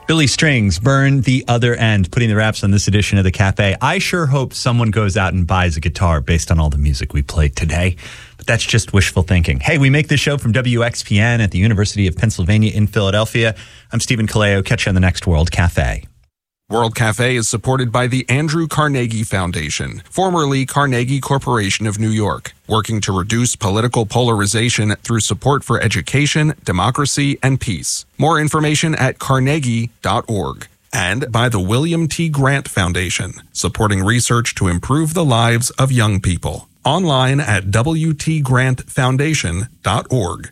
Billy Strings, Burn the Other End, putting the wraps on this edition of The Cafe. I sure hope someone goes out and buys a guitar based on all the music we played today. But that's just wishful thinking. Hey, we make this show from WXPN at the University of Pennsylvania in Philadelphia. I'm Stephen Kaleo. Catch you on the next World Cafe. World Cafe is supported by the Andrew Carnegie Foundation, formerly Carnegie Corporation of New York, working to reduce political polarization through support for education, democracy, and peace. More information at carnegie.org. And by the William T. Grant Foundation, supporting research to improve the lives of young people. Online at wtgrantfoundation.org.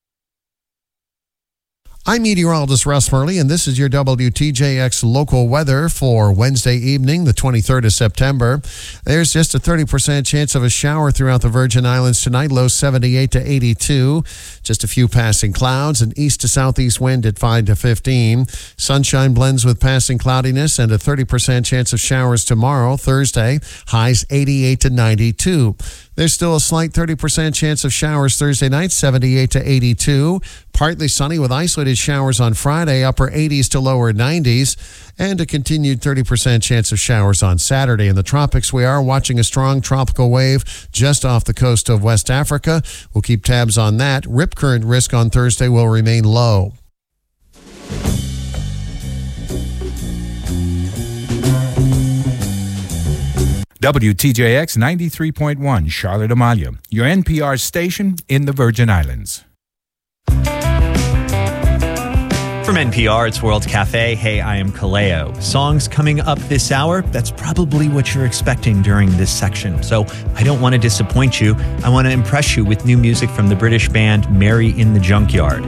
I'm meteorologist Russ Murley, and this is your WTJX local weather for Wednesday evening, the 23rd of September. There's just a 30% chance of a shower throughout the Virgin Islands tonight, low 78 to 82. Just a few passing clouds, an east to southeast wind at 5 to 15. Sunshine blends with passing cloudiness and a 30% chance of showers tomorrow, Thursday, highs 88 to 92. There's still a slight 30% chance of showers Thursday night, 78 to 82. Partly sunny with isolated showers on Friday, upper 80s to lower 90s. And a continued 30% chance of showers on Saturday. In the tropics, we are watching a strong tropical wave just off the coast of West Africa. We'll keep tabs on that. Rip current risk on Thursday will remain low. WTJX 93.1 Charlotte Amalia, your NPR station in the Virgin Islands. From NPR, it's World Cafe. Hey, I am Kaleo. Songs coming up this hour, that's probably what you're expecting during this section. So I don't want to disappoint you. I want to impress you with new music from the British band Mary in the Junkyard.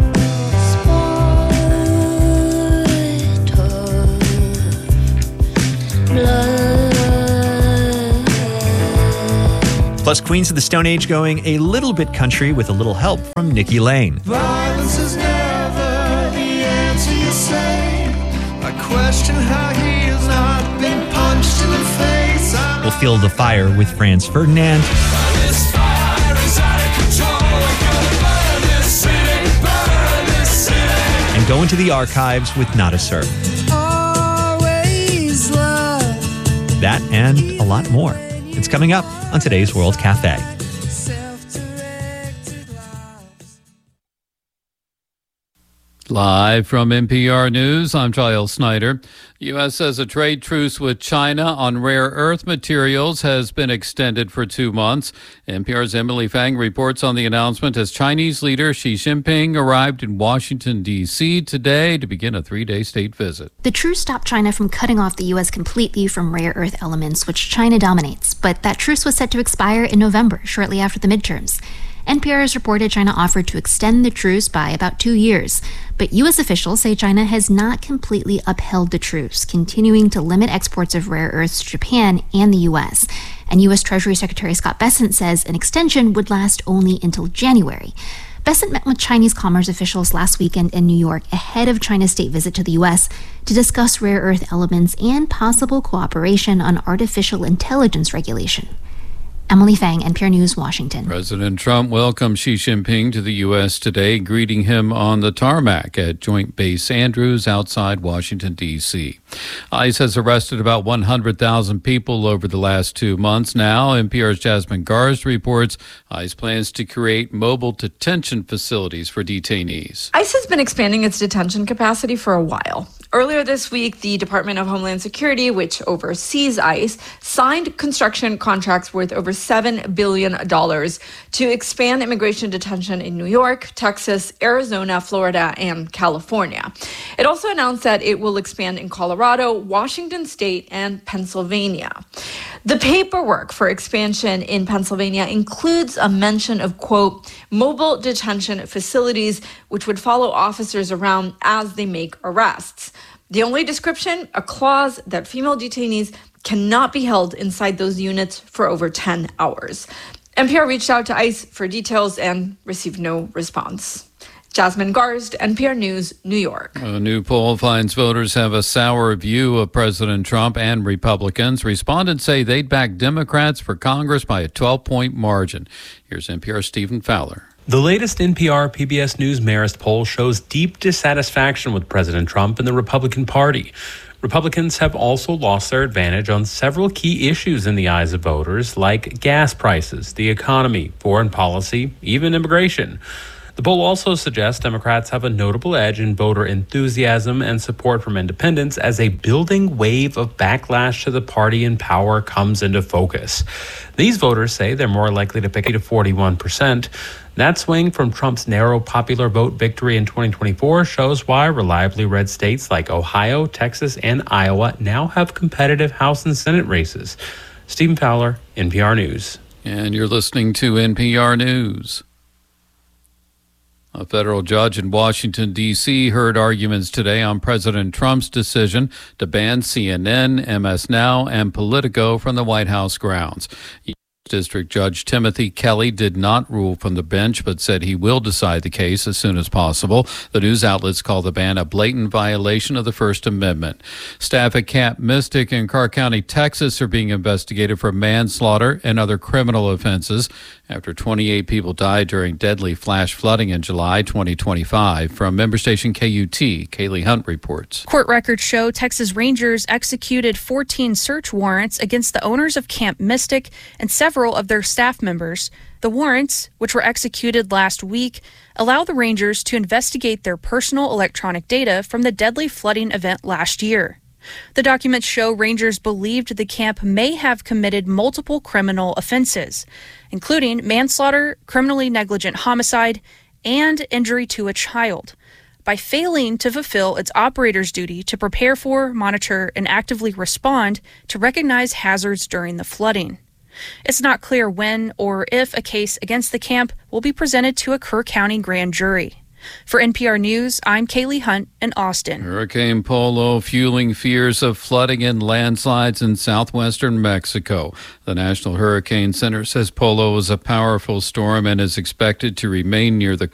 Plus, Queens of the Stone Age going a little bit country with a little help from Nikki Lane. Violence is never the answer, you say. I question how he has not been punched in the face. We'll feel the fire with Franz Ferdinand. This fire is out of control. We're gonna burn this city. And go into the archives with Nada Sir. Always love. That and a lot more. It's coming up on today's World Cafe. Live from NPR News, I'm Giles Snyder. The U.S. says a trade truce with China on rare earth materials has been extended for 2 months. NPR's Emily Fang reports on the announcement as Chinese leader Xi Jinping arrived in Washington, D.C. today to begin a 3-day state visit. The truce stopped China from cutting off the U.S. completely from rare earth elements, which China dominates. But that truce was set to expire in November, shortly after the midterms. NPR has reported China offered to extend the truce by about 2 years. But U.S. officials say China has not completely upheld the truce, continuing to limit exports of rare earths to Japan and the U.S. And U.S. Treasury Secretary Scott Bessent says an extension would last only until January. Bessent met with Chinese commerce officials last weekend in New York ahead of China's state visit to the U.S. to discuss rare earth elements and possible cooperation on artificial intelligence regulation. Emily Fang, NPR News, Washington. President Trump welcomed Xi Jinping to the U.S. today, greeting him on the tarmac at Joint Base Andrews outside Washington, D.C. ICE has arrested about 100,000 people over the last 2 months now. NPR's Jasmine Garst reports ICE plans to create mobile detention facilities for detainees. ICE has been expanding its detention capacity for a while. Earlier this week, the Department of Homeland Security, which oversees ICE, signed construction contracts worth over $7 billion to expand immigration detention in New York, Texas, Arizona, Florida, and California. It also announced that it will expand in Colorado, Washington State, and Pennsylvania. The paperwork for expansion in Pennsylvania includes a mention of, quote, mobile detention facilities, which would follow officers around as they make arrests. The only description, a clause that female detainees cannot be held inside those units for over 10 hours. NPR reached out to ICE for details and received no response. Jasmine Garst, NPR News, New York. A new poll finds voters have a sour view of President Trump and Republicans. Respondents say they'd back Democrats for Congress by a 12-point margin. Here's NPR's Stephen Fowler. The latest NPR PBS News Marist poll shows deep dissatisfaction with President Trump and the Republican Party. Republicans have also lost their advantage on several key issues in the eyes of voters, like gas prices, the economy, foreign policy, even immigration. The poll also suggests Democrats have a notable edge in voter enthusiasm and support from independents as a building wave of backlash to the party in power comes into focus. These voters say they're more likely to pick to 41%. That swing from Trump's narrow popular vote victory in 2024 shows why reliably red states like Ohio, Texas, and Iowa now have competitive House and Senate races. Stephen Fowler, NPR News. And you're listening to NPR News. A federal judge in Washington, D.C. heard arguments today on President Trump's decision to ban CNN, MS Now, and Politico from the White House grounds. District Judge Timothy Kelly did not rule from the bench, but said he will decide the case as soon as possible. The news outlets call the ban a blatant violation of the First Amendment. Staff at Camp Mystic in Carr County, Texas, are being investigated for manslaughter and other criminal offenses after 28 people died during deadly flash flooding in July 2025. From member station KUT, Kaylee Hunt reports. Court records show Texas Rangers executed 14 search warrants against the owners of Camp Mystic and several of their staff members. The warrants, which were executed last week, allow the Rangers to investigate their personal electronic data from the deadly flooding event last year. The documents show Rangers believed the camp may have committed multiple criminal offenses, including manslaughter, criminally negligent homicide, and injury to a child, by failing to fulfill its operator's duty to prepare for, monitor, and actively respond to recognize hazards during the flooding. It's not clear when or if a case against the camp will be presented to a Kerr County grand jury. For NPR News, I'm Kaylee Hunt in Austin. Hurricane Polo fueling fears of flooding and landslides in southwestern Mexico. The National Hurricane Center says Polo is a powerful storm and is expected to remain near the